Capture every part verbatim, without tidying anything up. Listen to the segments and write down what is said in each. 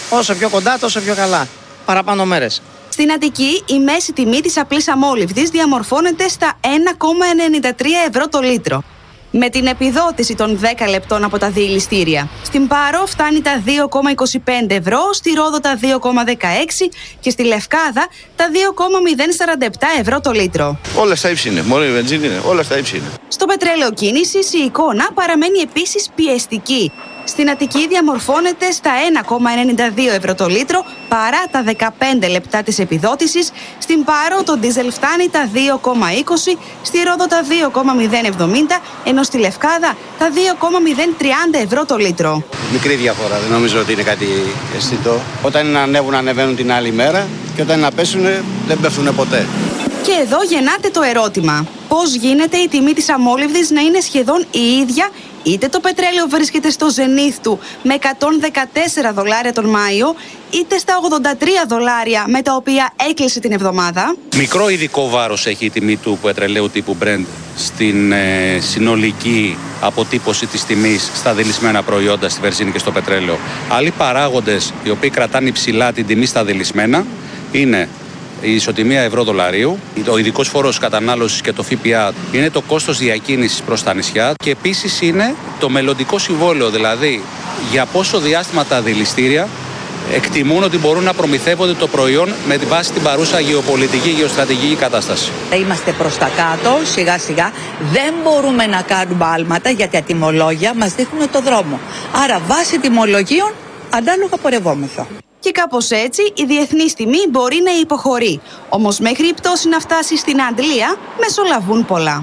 Όσο πιο κοντά, τόσο πιο καλά. Παραπάνω μέρες. Στην Αττική, η μέση τιμή της απλής αμόλυβδης διαμορφώνεται στα ένα κόμμα ενενήντα τρία ευρώ το λίτρο, με την επιδότηση των δέκα λεπτών από τα διελιστήρια. Στην Πάρο φτάνει τα δύο κόμμα είκοσι πέντε ευρώ, στη Ρόδο τα δύο κόμμα δεκαέξι και στη Λευκάδα τα δύο κόμμα μηδέν σαράντα επτά ευρώ το λίτρο. Όλα στα ύψη είναι. Μόνο η βενζίνη είναι. Όλα στα ύψη είναι. Στο πετρέλαιο κίνησης η εικόνα παραμένει επίσης πιεστική. Στην Αττική διαμορφώνεται στα ένα κόμμα ενενήντα δύο ευρώ το λίτρο παρά τα δεκαπέντε λεπτά της επιδότησης. Στην Πάρο το ντίζελ φτάνει τα δύο κόμμα είκοσι, στη Ρόδο τα δύο κόμμα μηδέν εβδομήντα, ενώ στη Λευκάδα τα δύο κόμμα μηδέν τριάντα ευρώ το λίτρο. Μικρή διαφορά, δεν νομίζω ότι είναι κάτι αισθητό. Όταν είναι να ανέβουν, ανεβαίνουν την άλλη μέρα και όταν είναι να πέσουν, δεν πέφτουν ποτέ. Και εδώ γεννάται το ερώτημα. Πώς γίνεται η τιμή της αμόλυβδης να είναι σχεδόν η ίδια, είτε το πετρέλαιο βρίσκεται στο ζενήθ του με εκατόν δεκατέσσερα δολάρια τον Μάιο, είτε στα ογδόντα τρία δολάρια με τα οποία έκλεισε την εβδομάδα. Μικρό ειδικό βάρος έχει η τιμή του πετρελαίου τύπου Brent στην ε, συνολική αποτύπωση της τιμής στα δελισμένα προϊόντα, στη βενζίνη και στο πετρέλαιο. Άλλοι παράγοντες οι οποίοι κρατάνε υψηλά την τιμή στα δελισμένα είναι η ισοτιμία ευρώ-δολαρίου, ο ειδικός φόρος κατανάλωσης και το ΦΠΑ, είναι το κόστος διακίνησης προς τα νησιά και επίσης είναι το μελλοντικό συμβόλαιο, δηλαδή για πόσο διάστημα τα δηληστήρια εκτιμούν ότι μπορούν να προμηθεύονται το προϊόν με τη βάση την παρούσα γεωπολιτική, γεωστρατηγική κατάσταση. Είμαστε προς τα κάτω, σιγά σιγά, δεν μπορούμε να κάνουμε άλματα γιατί τα τιμολόγια μας δείχνουν το δρόμο. Άρα βάσει τιμολογίων ανάλογα πορευόμεθα. Και κάπως έτσι η διεθνής τιμή μπορεί να υποχωρεί. Όμως μέχρι η πτώση να φτάσει στην Αντλία μεσολαβούν πολλά.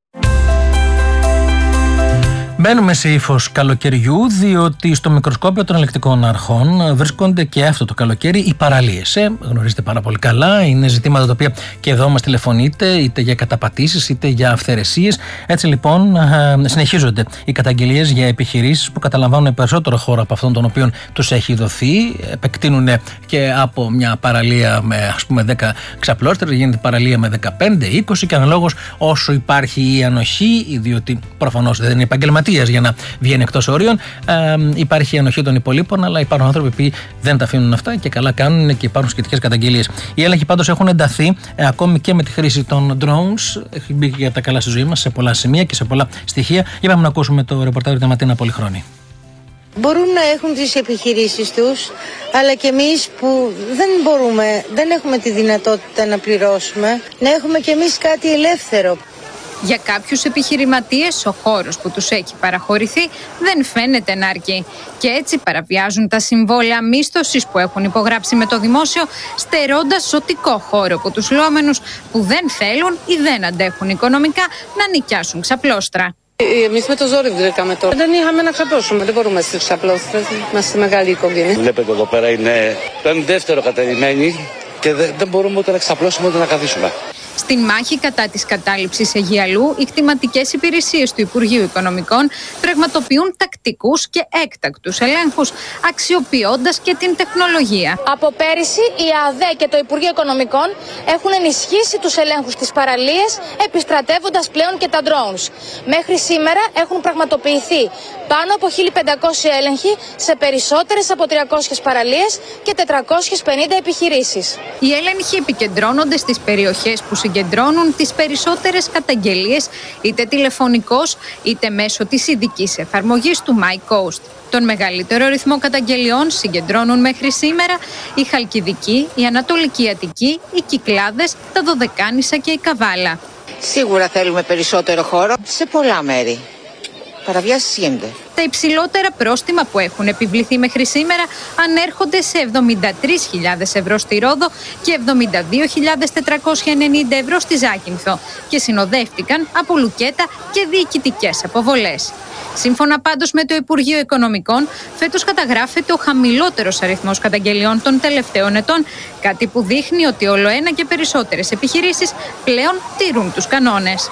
Μπαίνουμε σε ύφος καλοκαιριού, διότι στο μικροσκόπιο των ελεκτικών αρχών βρίσκονται και αυτό το καλοκαίρι οι παραλίες. Ε, γνωρίζετε πάρα πολύ καλά, είναι ζητήματα τα οποία και εδώ μας τηλεφωνείτε, είτε για καταπατήσεις είτε για αυθαιρεσίες. Έτσι λοιπόν συνεχίζονται οι καταγγελίες για επιχειρήσεις που καταλαμβάνουν περισσότερο χώρο από αυτόν τον οποίο τους έχει δοθεί. Επεκτείνουν και από μια παραλία με ας πούμε δέκα ξαπλώστρες, γίνεται παραλία με δεκαπέντε είκοσι και αναλόγως όσο υπάρχει η ανοχή, διότι προφανώς δεν είναι επαγγελματία για να βγαίνει εκτός όριων. Ε, υπάρχει η ανοχή των υπολείπων, αλλά υπάρχουν άνθρωποι που δεν τα αφήνουν αυτά και καλά κάνουν και υπάρχουν σχετικές καταγγελίες. Οι έλεγχοι πάντως έχουν ενταθεί ε, ακόμη και με τη χρήση των drones. Έχει μπει και για τα καλά στη ζωή μας σε πολλά σημεία και σε πολλά στοιχεία. Είπαμε να ακούσουμε το ρεπορτάζ του Ματίνα Πολυχρόνη. Μπορούν να έχουν τις επιχειρήσεις τους, αλλά και εμείς που δεν μπορούμε, δεν έχουμε τη δυνατότητα να πληρώσουμε, να έχουμε και εμείς κάτι ελεύθερο. Για κάποιους επιχειρηματίες ο χώρος που τους έχει παραχωρηθεί δεν φαίνεται να αρκεί και έτσι παραβιάζουν τα συμβόλαια μίσθωσης που έχουν υπογράψει με το δημόσιο, στερώντας ζωτικό χώρο από τους λόμενους που δεν θέλουν ή δεν αντέχουν οικονομικά να νοικιάσουν ξαπλώστρα. Εμείς με το ζόρι βρήκαμε τώρα. Δεν είχαμε να ξαπλώσουμε, δεν μπορούμε στις ξαπλώστρες. Είμαστε μεγάλη οικογένεια. Βλέπετε εδώ πέρα είναι δεύτερο κατερημένη και δεν μπορούμε ούτε να ξαπλώσουμε ούτε να καθίσουμε. Στην μάχη κατά της κατάληψης Αιγιαλού, οι κτηματικές υπηρεσίες του Υπουργείου Οικονομικών πραγματοποιούν τακτικούς και έκτακτους ελέγχους, αξιοποιώντας και την τεχνολογία. Από πέρυσι, η ΑΔΕ και το Υπουργείο Οικονομικών έχουν ενισχύσει τους ελέγχους στις παραλίες, επιστρατεύοντας πλέον και τα drones. Μέχρι σήμερα έχουν πραγματοποιηθεί πάνω από χίλια πεντακόσιοι έλεγχοι σε περισσότερες από τριακόσιες παραλίες και τετρακόσιες πενήντα επιχειρήσεις. Οι έλεγχοι επικεντρώνονται στις περιοχές που συγκεντρώνουν τις περισσότερες καταγγελίες, είτε τηλεφωνικώς είτε μέσω της ειδικής εφαρμογής του MyCoast. Τον μεγαλύτερο ρυθμό καταγγελιών συγκεντρώνουν μέχρι σήμερα η Χαλκιδική, η Ανατολική Αττική, οι Κυκλάδες, τα Δωδεκάνησα και η Καβάλα. Σίγουρα θέλουμε περισσότερο χώρο σε πολλά μέρη. Παραβιάσεις γίνονται. Τα υψηλότερα πρόστιμα που έχουν επιβληθεί μέχρι σήμερα ανέρχονται σε εβδομήντα τρεις χιλιάδες ευρώ στη Ρόδο και εβδομήντα δύο χιλιάδες τετρακόσια ενενήντα ευρώ στη Ζάκυνθο και συνοδεύτηκαν από λουκέτα και διοικητικές αποβολές. Σύμφωνα πάντως με το Υπουργείο Οικονομικών, φέτος καταγράφεται ο χαμηλότερος αριθμός καταγγελιών των τελευταίων ετών, κάτι που δείχνει ότι όλο ένα και περισσότερες επιχειρήσεις πλέον τηρούν τους κανόνες.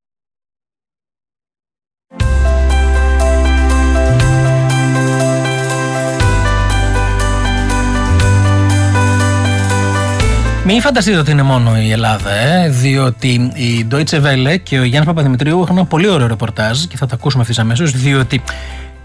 Μην φανταστείτε ότι είναι μόνο η Ελλάδα, ε, διότι η Deutsche Welle και ο Γιάννης Παπαδημητρίου έχουν ένα πολύ ωραίο ρεπορτάζ και θα το ακούσουμε ευθύς αμέσως, διότι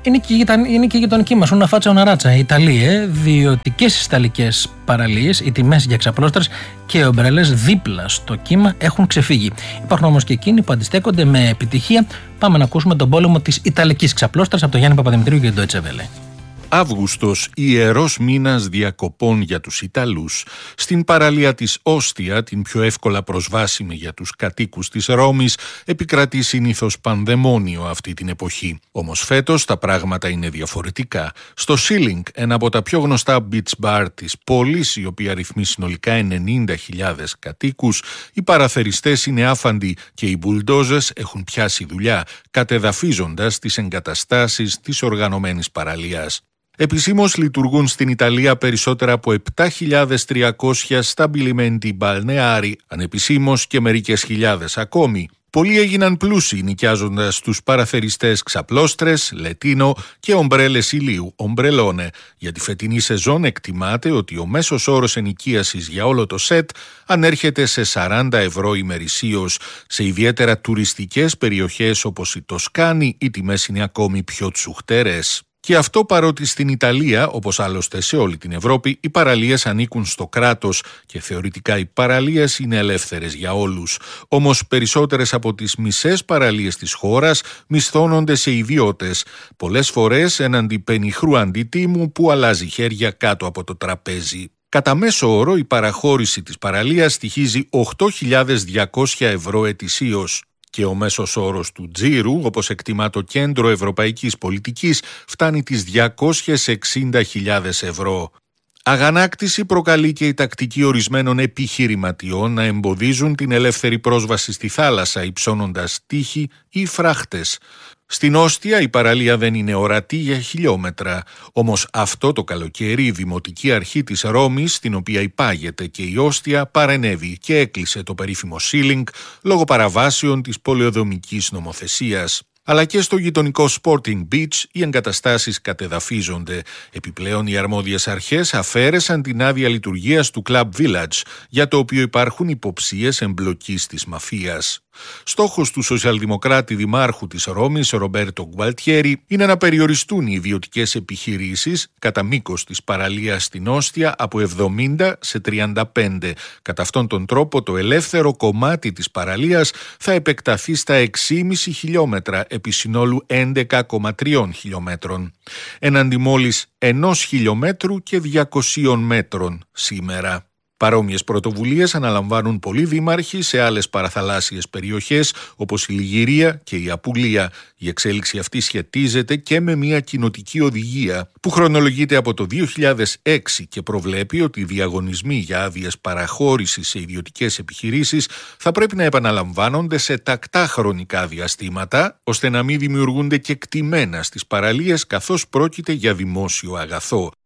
Είναι και, είναι και η γειτονική μας, ούνα φάτσα ούνα ράτσα, η Ιταλία, ε, διότι και στις ιταλικές παραλίες οι τιμές για ξαπλώστρες και ομπρέλες δίπλα στο κύμα έχουν ξεφύγει. Υπάρχουν όμως και εκείνοι που αντιστέκονται με επιτυχία. Πάμε να ακούσουμε τον πόλεμο της ιταλικής ξαπλώστρας από τον Γιάννη Παπαδημητρίου και τον Deutsche Welle. Αύγουστος, ιερός μήνας διακοπών για τους Ιταλούς. Στην παραλία της Όστια, την πιο εύκολα προσβάσιμη για τους κατοίκους της Ρώμης, επικρατεί συνήθως πανδαιμόνιο αυτή την εποχή. Όμως φέτος τα πράγματα είναι διαφορετικά. Στο Σίλινγκ, ένα από τα πιο γνωστά beach bar της πόλης, η οποία αριθμεί συνολικά ενενήντα χιλιάδες κατοίκους, οι παραθεριστές είναι άφαντοι και οι μπουλντόζες έχουν πιάσει δουλειά, κατεδαφίζοντας τις εγκαταστάσεις της οργανωμένης παραλίας. Επισήμως λειτουργούν στην Ιταλία περισσότερα από επτά χιλιάδες τριακόσια σταμπιλιμέντι μπαλνεάρι, ανεπισήμως και μερικές χιλιάδες ακόμη. Πολλοί έγιναν πλούσιοι νοικιάζοντας τους παραθεριστές ξαπλώστρες, λετίνο και ομπρέλες ηλίου, ομπρελόνε. Για τη φετινή σεζόν εκτιμάται ότι ο μέσος όρος ενοικίασης για όλο το σετ ανέρχεται σε σαράντα ευρώ ημερησίως. Σε ιδιαίτερα τουριστικές περιοχές όπως η Τοσκάνη οι τιμές είναι ακόμη πιο τσουχτερές. Και αυτό παρότι στην Ιταλία, όπως άλλωστε σε όλη την Ευρώπη, οι παραλίες ανήκουν στο κράτος και θεωρητικά οι παραλίες είναι ελεύθερες για όλους. Όμως περισσότερες από τις μισές παραλίες της χώρας μισθώνονται σε ιδιώτες, πολλές φορές έναντι πενιχρού αντιτίμου που αλλάζει χέρια κάτω από το τραπέζι. Κατά μέσο όρο η παραχώρηση της παραλίας στοιχίζει οκτώ χιλιάδες διακόσια ευρώ ετησίως. Και ο μέσος όρος του τζίρου, όπως εκτιμά το Κέντρο Ευρωπαϊκής Πολιτικής, φτάνει τις διακόσιες εξήντα χιλιάδες ευρώ. Αγανάκτηση προκαλεί και η τακτική ορισμένων επιχειρηματιών να εμποδίζουν την ελεύθερη πρόσβαση στη θάλασσα υψώνοντας τείχη ή φράχτες. Στην Όστια η παραλία δεν είναι ορατή για χιλιόμετρα, όμως αυτό το καλοκαίρι η Δημοτική Αρχή της Ρώμης, στην οποία υπάγεται και η Όστια, παρενέβη και έκλεισε το περίφημο Σίλινγκ λόγω παραβάσεων της πολεοδομικής νομοθεσίας. Αλλά και στο γειτονικό Sporting Beach οι εγκαταστάσεις κατεδαφίζονται. Επιπλέον οι αρμόδιες αρχές αφαίρεσαν την άδεια λειτουργίας του Club Village, για το οποίο υπάρχουν υποψίες εμπλοκής της μαφίας. Στόχος του σοσιαλδημοκράτη δημάρχου της Ρώμης, Ρομπέρτο Γκουαλτιέρη, είναι να περιοριστούν οι ιδιωτικές επιχειρήσεις κατά μήκος της παραλίας στην Όστια από εβδομήντα σε τριάντα πέντε. Κατά αυτόν τον τρόπο το ελεύθερο κομμάτι της παραλίας θα επεκταθεί στα έξι κόμμα πέντε χιλιόμετρα επί συνόλου έντεκα κόμμα τρία χιλιόμετρων. Έναντι μόλις ενός χιλιόμετρου και διακοσίων μέτρων σήμερα. Παρόμοιες πρωτοβουλίες αναλαμβάνουν πολλοί δήμαρχοι σε άλλες παραθαλάσσιες περιοχές όπως η Λιγυρία και η Απουλία. Η εξέλιξη αυτή σχετίζεται και με μια κοινοτική οδηγία που χρονολογείται από το δύο χιλιάδες έξι και προβλέπει ότι οι διαγωνισμοί για άδειες παραχώρησης σε ιδιωτικές επιχειρήσεις θα πρέπει να επαναλαμβάνονται σε τακτά χρονικά διαστήματα, ώστε να μην δημιουργούνται κεκτημένα στις παραλίες καθώς πρόκειται για δημόσιο αγαθό.